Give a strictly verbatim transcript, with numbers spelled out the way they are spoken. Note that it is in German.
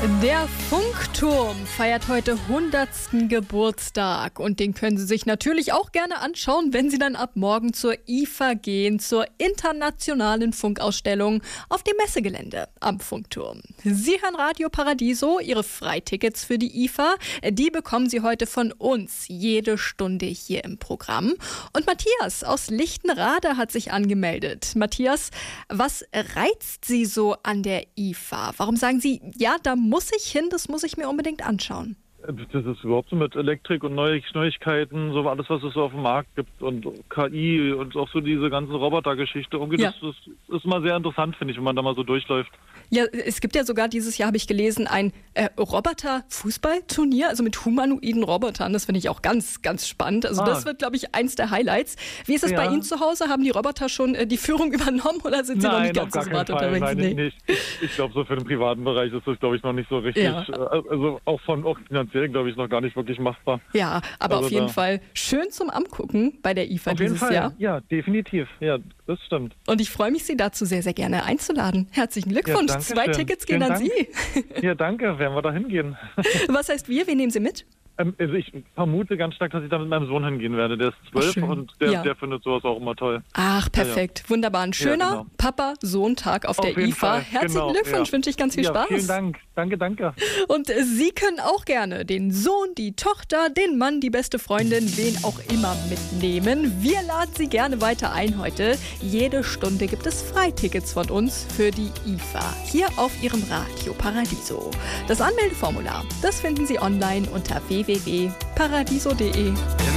Der Funkturm feiert heute hundertsten Geburtstag und den können Sie sich natürlich auch gerne anschauen, wenn Sie dann ab morgen zur I F A gehen, zur internationalen Funkausstellung auf dem Messegelände am Funkturm. Sie hören Radio Paradiso, Ihre Freitickets für die I F A, die bekommen Sie heute von uns jede Stunde hier im Programm. Und Matthias aus Lichtenrade hat sich angemeldet. Matthias, was reizt Sie so an der I F A? Warum sagen Sie, ja, da muss ich hin, das muss ich mir unbedingt anschauen? Das ist überhaupt so mit Elektrik und Neu- Neuigkeiten, so alles, was es so auf dem Markt gibt und K I und auch so diese ganze Robotergeschichte. Irgendwie, Ja. das, das ist immer sehr interessant, finde ich, wenn man da mal so durchläuft. Ja, es gibt ja sogar dieses Jahr, habe ich gelesen, ein äh, Roboter-Fußballturnier, also mit humanoiden Robotern. Das finde ich auch ganz, ganz spannend. Also Ah. das wird, glaube ich, eins der Highlights. Wie ist es Ja. bei Ihnen zu Hause? Haben die Roboter schon äh, die Führung übernommen oder sind Sie noch Nein, nicht auf ganz gar so keinen smart Fall. unterwegs? Nein, Nee. nicht. Ich, ich glaube, so für den privaten Bereich ist das, glaube ich, noch nicht so richtig. Ja. äh, Also auch von auch finanziell, glaube ich, noch gar nicht wirklich machbar. Ja, aber Also auf jeden da- Fall schön zum Angucken bei der I F A Auf jeden dieses Fall, Jahr. ja, definitiv. Ja, das stimmt. Und ich freue mich, Sie dazu sehr, sehr gerne einzuladen. Herzlichen Glückwunsch. Ja, Zwei danke schön. Tickets gehen Vielen an Dank. Sie. Ja, danke, werden wir da hingehen. Was heißt wir? Wen nehmen Sie mit? Ähm, also ich vermute ganz stark, dass ich da mit meinem Sohn hingehen werde. Der ist zwölf schön. und der, Ja. der findet sowas auch immer toll. Ach, perfekt. Wunderbar. Ein schöner genau. Papa-Sohn-Tag auf, Auf der jeden I F A. Fall, Herzlichen genau, Glückwunsch. ja. Wünsche ich ganz viel Ja, Spaß. vielen Dank. Danke, danke. Und äh, Sie können auch gerne den Sohn, die Tochter, den Mann, die beste Freundin, wen auch immer mitnehmen. Wir laden Sie gerne weiter ein heute. Jede Stunde gibt es Freitickets von uns für die I F A. Hier auf Ihrem Radio Paradiso. Das Anmeldeformular, das finden Sie online unter w w w punkt paradiso punkt de.